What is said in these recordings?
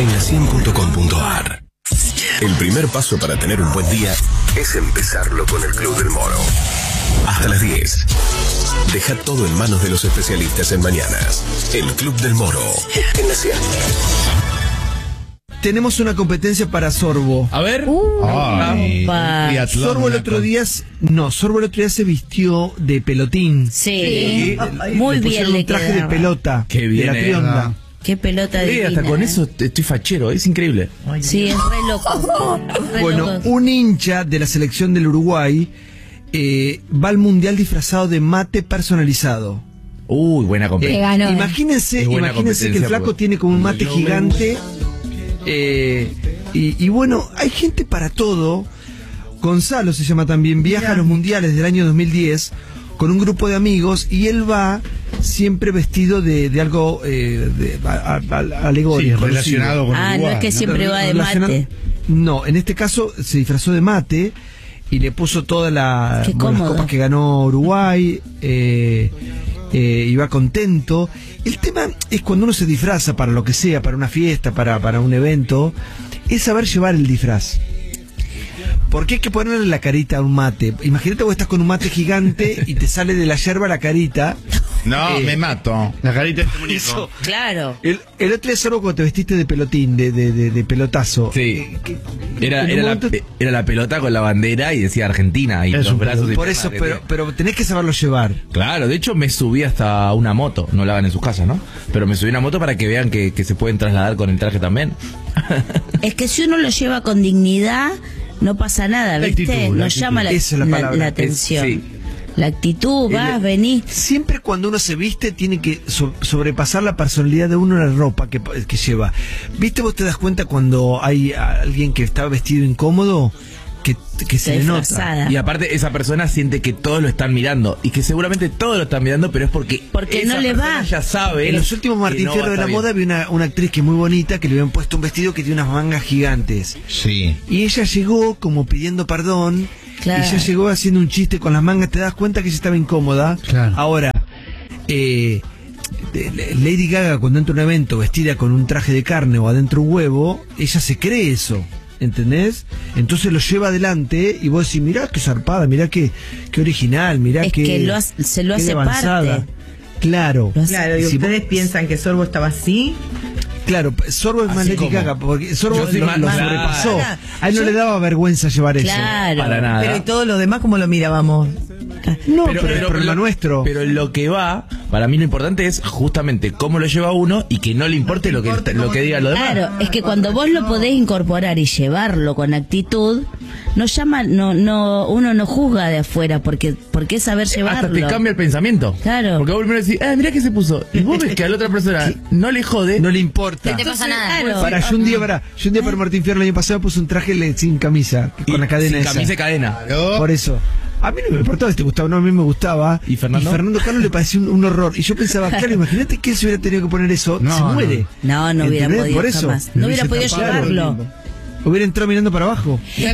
en la100.com.ar. El primer paso para tener un buen día es empezarlo con el Club del Moro. Hasta las 10. Deja todo en manos de los especialistas en mañanas. El Club del Moro, en la 100. Tenemos una competencia para Sorbo. A ver. Sorbo el otro día se vistió de pelotín. Sí. Muy le bien le un traje quedaba. de pelota. Qué bien, de la Trionda. Qué pelota divina. Hasta con eso estoy fachero, es increíble. Sí, es re loco. Bueno, un hincha de la selección del Uruguay va al mundial disfrazado de mate personalizado. Uy, buena competencia. Imagínense que el flaco tiene como un mate gigante. Y bueno, hay gente para todo. Gonzalo se llama también, viaja a los mundiales del año 2010 con un grupo de amigos y él va siempre vestido de algo alegórico. Sí, relacionado con Uruguay. No es que siempre va de mate. No, en este caso se disfrazó de mate y le puso todas las copas que ganó Uruguay. Iba contento. El tema es cuando uno se disfraza para lo que sea, para una fiesta, para un evento, es saber llevar el disfraz. Porque hay que ponerle la carita a un mate. Imagínate vos estás con un mate gigante y te sale de la yerba la carita. No, me mato. La carita de este muñeco. Claro. El otro día solo cuando te vestiste de pelotín, de pelotazo. Sí. Era la pelota con la bandera y decía Argentina y los brazos. Por eso, pero tenés que saberlo llevar. Claro, de hecho me subí hasta una moto. No la hagan en sus casas, ¿no? Pero me subí a una moto para que vean que se pueden trasladar con el traje también. Es que si uno lo lleva con dignidad, no pasa nada, ¿viste? Nos llama la atención. Sí. La actitud, vas, venís. Siempre cuando uno se viste tiene que sobrepasar la personalidad de uno en la ropa que lleva. ¿Viste? Vos te das cuenta cuando hay alguien que está vestido incómodo que se le nota. Y aparte esa persona siente que todos lo están mirando y que seguramente todos lo están mirando, pero es porque no le va. Ya sabe. En los últimos Martín Fierro de la moda vi una actriz que es muy bonita, que le habían puesto un vestido que tiene unas mangas gigantes. Sí. Y ella llegó como pidiendo perdón. Claro. Y ya llegó haciendo un chiste con las mangas. Te das cuenta que ella estaba incómoda. Claro. Ahora, Lady Gaga cuando entra a un evento vestida con un traje de carne o adentro un huevo, ella se cree eso. ¿Entendés? Entonces lo lleva adelante y vos decís, mirá qué zarpada, mirá qué original, mirá es qué... que se lo hace avanzada. parte. Claro. Claro, y ustedes piensan que Sorbo estaba así. Claro, Sorbo es más Lady Gaga, porque Sorbo lo sobrepasó. A él no le daba vergüenza llevar eso. Para nada. Pero ¿y todos los demás cómo lo mirábamos? No, pero el problema nuestro. Pero lo que va, para mí lo importante es justamente cómo lo lleva uno y que no le importe lo que diga lo demás. Claro, es que cuando vos lo podés incorporar y llevarlo con actitud, uno no juzga de afuera, porque es saber llevarlo. Hasta te cambia el pensamiento. Claro. Porque vos primero decís, mirá qué se puso. Y vos ves que a la otra persona no le jode. No le importa. No te pasa nada. Claro. Yo un día para Martín Fierro el año pasado puse un traje sin camisa, con la cadena sin esa. Camisa y cadena. Por eso. A mí no me importaba si te gustaba, no, a mí me gustaba. ¿Y Fernando Carlos le parecía un horror. Y yo pensaba, claro, imagínate que él se hubiera tenido que poner eso, se muere. No hubiera podido por eso. jamás. No hubiera podido llevarlo. Hubiera entrado mirando para abajo. Pero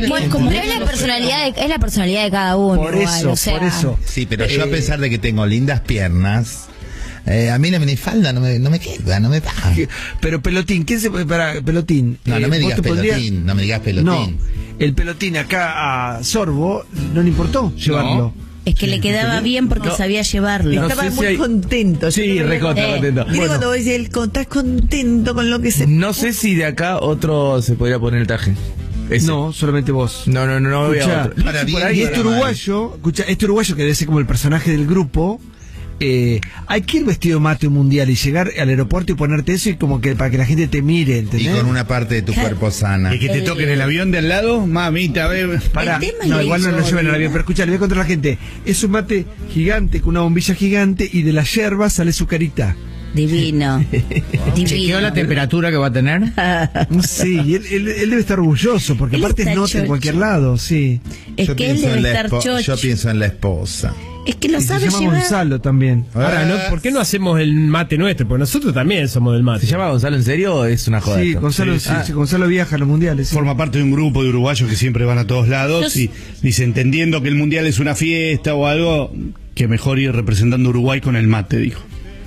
es la personalidad de cada uno. Por eso. Sí, pero yo a pesar de que tengo lindas piernas, a mí la minifalda no me queda, no me baja. Pero pelotín, ¿quién se para pelotín? No me digas pelotín, no me digas pelotín. No, el pelotín acá a Sorbo no le importó llevarlo. Es que le quedaba bien porque sabía llevarlo. Estaba muy contento. Sí, recontra contento. Mira cuando vos decís, estás contento con lo que se... No sé si de acá otro se podría poner el traje. No, solamente vos. No voy a otro. Y este uruguayo que debe ser como el personaje del grupo, hay que ir vestido de mate mundial y llegar al aeropuerto y ponerte eso y como que para que la gente te mire, ¿entendés? Y con una parte de tu cuerpo sana. Y que te toquen el avión de al lado, mamita, a ver. Pará. No, igual no lo lleven al avión, pero escucha, le voy a contar a la gente. Es un mate gigante con una bombilla gigante y de la yerba sale su carita. Divino. ¿Chequeó la temperatura que va a tener? Sí, y él debe estar orgulloso, porque Él aparte está es nota en chocho. cualquier lado, sí. Es que él debe estar chocho. Yo pienso en la esposa. Es que lo Y se sabe llama llevar. Gonzalo también. Ahora, ¿por qué no hacemos el mate nuestro? Porque nosotros también somos del mate. ¿Se llama Gonzalo en serio o es una joda? Sí, esto? Gonzalo, sí, Gonzalo viaja a los mundiales. Sí. Forma parte de un grupo de uruguayos que siempre van a todos lados y dice, entendiendo que el mundial es una fiesta o algo, que mejor ir representando a Uruguay con el mate, dijo.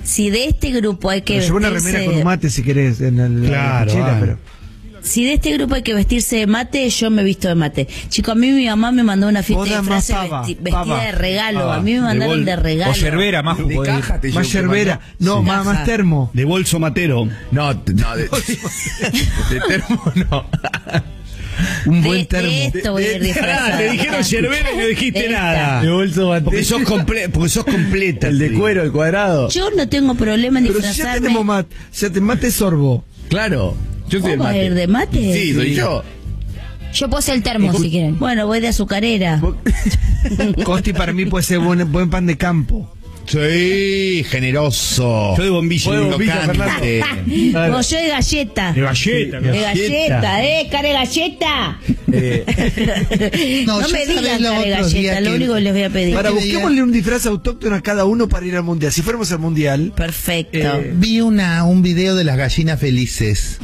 si de este grupo hay que llevo una remera con un mate si querés en el Claro, pero si de este grupo hay que vestirse de mate, yo me visto de mate. Chico, a mí mi mamá me mandó una fiesta de disfraces vestida de regalo. A mí me mandaron de regalo. O yerbera, más De caja te más llevo, yerbera. ¿no? No, Sí. más termo. de bolso matero. No, de termo no. Un De buen termo. esto voy a ir disfrazada. Te dijeron yerbera y no dijiste De esta. nada. De bolso matero. Porque sos completa. El de cuero, el cuadrado. Yo no tengo problema en Pero si ya disfrazarme. tenemos mate, mate sorbo. Claro. Yo soy el ¿Vos vas a mate. ir de mate? Sí, soy yo. Yo puedo ser el termo si quieren. Bueno, voy de azucarera. Costi para mí puede ser buen pan de campo. Sí, generoso. Yo de bombillo. Vos de bombillo, Tocante. No, yo de galleta. De galleta. De galleta, cara de galleta. No yo me sabés digan los cara de otros días galleta, lo que- único que les voy a pedir. Para que me busquémosle un disfraz autóctono a cada uno para ir al mundial. Si fuéramos al mundial. Perfecto. Vi un video de las gallinas felices.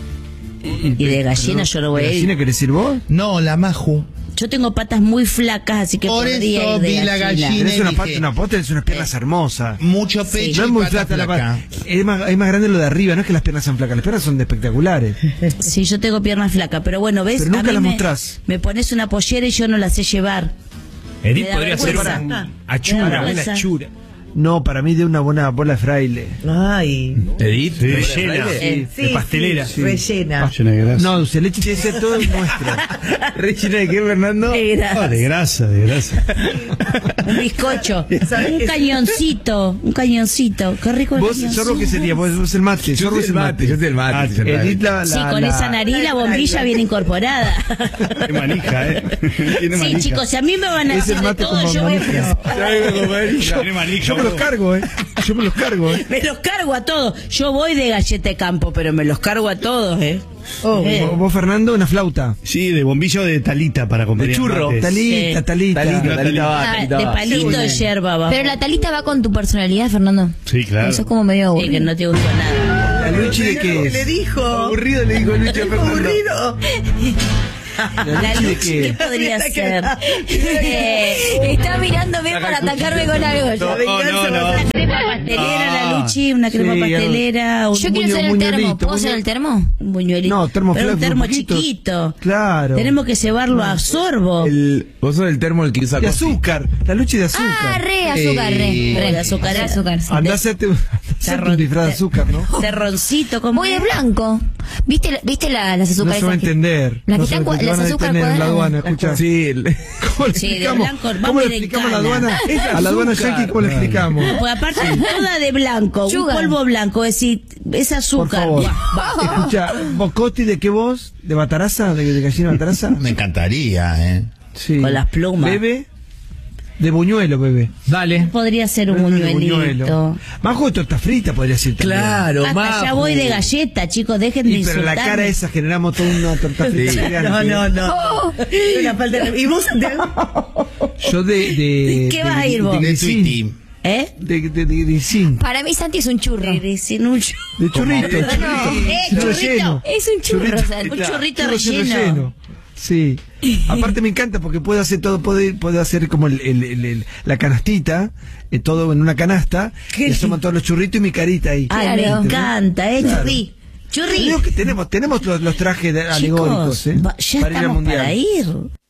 Y de gallina yo no voy a ir. ¿Gallina querés ir vos? No, la Maju. Yo tengo patas muy flacas, así que Por podría eso ir de vi la gallina. Tenés una dije- pata, una pota, tenés unas piernas hermosas. Mucho pecho No es y muy pata flaca la flaca. pata. Es más grande lo de arriba, no es que las piernas sean flacas, las piernas son espectaculares. Sí, yo tengo piernas flacas, pero bueno, ¿ves? Pero nunca A mí las mostrás. Me pones una pollera y yo no la sé llevar. Edith Me da podría ser vergüenza. una Me achura, da una vergüenza. achura. No, para mí de una buena bola de fraile. Ay. Edith. Rellena. Sí, De pastelera. sí, rellena. Llena de grasa. No, dulce de leche tiene que ser todo nuestro. ¿Rellena de qué, Fernando? Ah, de grasa, de grasa. Un bizcocho, ¿Sabes un qué? cañoncito, qué rico el ¿Vos, cañoncito. Sorbo, qué sería? Vos el mate. Yo Sorbo soy es el mate, yo soy el mate. yo soy el mate. Edith Sí, con esa nariz la bombilla bien incorporada. Qué manija, Tiene Sí, manija. chicos, si a mí me van a Es hacer el de mate todo, con yo manija. Tiene manija. Yo me los cargo, Yo me los cargo, me los cargo a todos. Yo voy de galleta de campo, pero me los cargo a todos, Vos, Fernando, una flauta. Sí, de bombillo de talita para acompañar. De churro. mates. Talita, Sí. talita. Talita va, Ah, talita de va. palito de yerba va. Pero la talita va con tu personalidad, Fernando. Sí, claro. Eso es como medio Sí, aburrido. que no te gustó nada. ¿La Luchi de qué es? Le dijo. Aburrido le dijo Luchi a Fernando. Aburrido. La Luchi de Luchi, qué? ¿qué podría Mira que- ser? Está mirándome para atacarme con algo. La venganza va a ser- Una crema pastelera, la Luchi, una crema Sí, pastelera, un, Yo quiero buño- ser el buñuelito, termo. ¿Puedo ser el termo? un buñuelito. No, termo pero un flaco, termo un poquito. chiquito. Claro. Tenemos que llevarlo a Sorbo. Vos sos el termo el que usa De Costi. azúcar. La Luchi de azúcar. Ah, re azúcar, re. De azúcar. Azúcar, sí. Andá a hacerte un disfraz de azúcar, ¿no? Terroncito, como Voy de blanco. ¿Viste las No azúcares? se va a entender. Las No que se están va a- te las van a azúcar detener en la cuadradas. aduana, escucha. Sí, ¿Cómo le Sí, de explicamos? blanco, ¿Cómo vamos le de explicamos a la cana. aduana? Es A la aduana azúcar. yankee, ¿cómo le explicamos? Pues aparte toda de blanco, Sugar. un polvo blanco, es decir, es Por azúcar. favor. Buah, Escucha, ¿vos, Costi, de qué vos? ¿De bataraza? ¿De gallina bataraza? Me encantaría, Sí. Con las plumas. ¿Bebe? De buñuelo, bebé. Dale. Podría ser un De buñuelito. Majo de torta frita podría ser también. Claro, Hasta ya voy de galleta, chicos, dejen de Y pero la insultarme. cara esa generamos toda una torta frita. Sí. gigante. No. Una falta de... ¿Y vos, Santiago? Yo de ¿Qué vas a ir vos? De grisín. Tweety. ¿Eh? De grisín. Para mí Santi es un churro. Sin un churro. De churrito. churrito. Relleno. Es un churro, Santi. Un churrito Churro sin relleno. Sí. Aparte me encanta porque puede hacer todo, puede hacer como la canastita, todo en una canasta, y asoman todos los churritos y mi carita ahí. Ay, me Claro. encanta, Claro. churri. Yo Churri. digo que tenemos los trajes alegóricos, Chicos, para ya ir al estamos mundial. para ir.